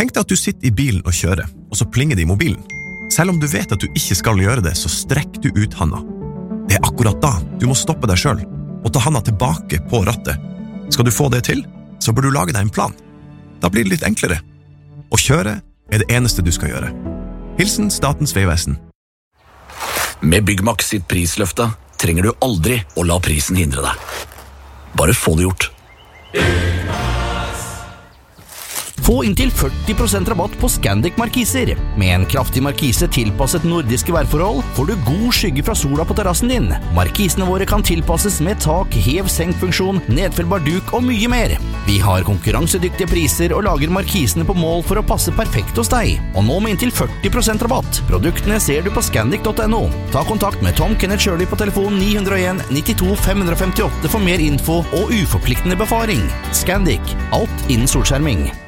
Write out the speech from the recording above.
Tenk deg at du sitter i bilen og kjører, og så plinger det i mobilen. Selv om du vet at du ikke skal gjøre det, så strekk du ut handa. Det akkurat da du må stoppe deg selv, og ta handa tilbake på rattet. Skal du få det til, så bør du lage deg en plan. Da blir det litt enklere. Å kjøre det eneste du skal gjøre. Hilsen Statens vegvesen. Med Byggmax sitt prisløfte trenger du aldri å la prisen hindre deg. Bare få det gjort. Få inntil 40% rabatt på Scandic-markiser. Med en kraftig markise tilpasset nordiske værforhold får du god skygge fra sola på terrassen din. Markisene våre kan tilpasses med tak, hev-senk-funksjon, nedfellbar duk og mye mer. Vi har konkurransedyktige priser og lager markisene på mål for å passe perfekt hos deg. Og nå med inntil 40% rabatt. Produktene ser du på scandic.no. Ta kontakt med Tom Kenneth Shirley på telefon 901 92 558 for mer info og uforpliktende befaring. Scandic. Alt innen solskjerming.